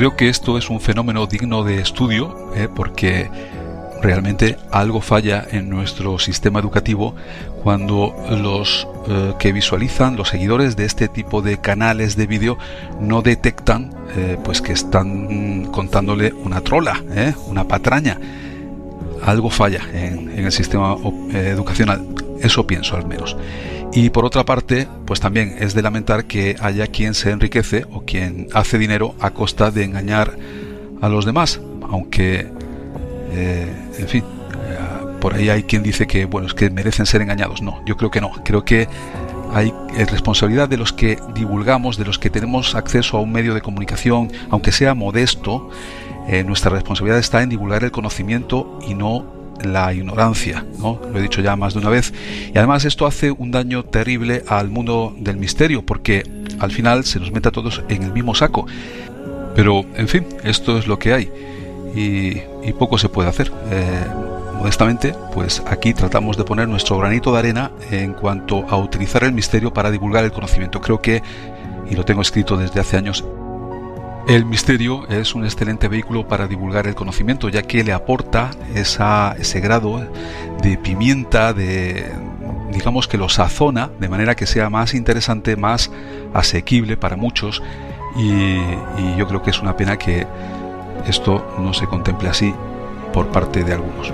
Creo que esto es un fenómeno digno de estudio, porque realmente algo falla en nuestro sistema educativo cuando los que visualizan, los seguidores de este tipo de canales de vídeo, no detectan pues que están contándole una trola, una patraña. Algo falla en el sistema educacional, eso pienso al menos. Y por otra parte, pues también es de lamentar que haya quien se enriquece o quien hace dinero a costa de engañar a los demás, aunque en fin, por ahí hay quien dice que bueno, es que merecen ser engañados. No, yo creo que no. Creo que hay responsabilidad de los que divulgamos, de los que tenemos acceso a un medio de comunicación, aunque sea modesto. Nuestra responsabilidad está en divulgar el conocimiento y no la ignorancia, ¿no? Lo he dicho ya más de una vez. Y además esto hace un daño terrible al mundo del misterio, porque al final se nos mete a todos en el mismo saco. Pero, en fin, esto es lo que hay. Y poco se puede hacer. Modestamente, pues aquí tratamos de poner nuestro granito de arena en cuanto a utilizar el misterio para divulgar el conocimiento. Creo que, y lo tengo escrito desde hace años, el misterio es un excelente vehículo para divulgar el conocimiento, ya que le aporta ese grado de pimienta, digamos que lo sazona de manera que sea más interesante, más asequible para muchos, y yo creo que es una pena que esto no se contemple así por parte de algunos.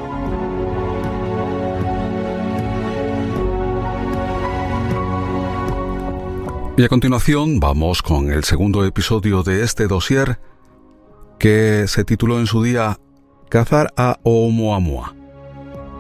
Y a continuación vamos con el segundo episodio de este dossier, que se tituló en su día Cazar a Oumuamua.